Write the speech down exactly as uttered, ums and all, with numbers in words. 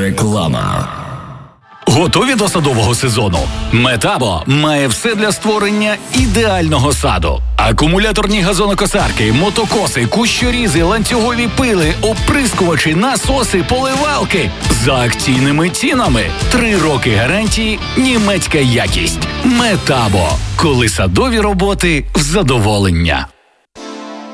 Реклама. Готові до садового сезону? Метабо має все для створення ідеального саду. Акумуляторні газонокосарки, мотокоси, кущорізи, ланцюгові пили, оприскувачі, насоси, поливалки за акційними цінами. Три роки гарантії, німецька якість. Метабо. Коли садові роботи в задоволення.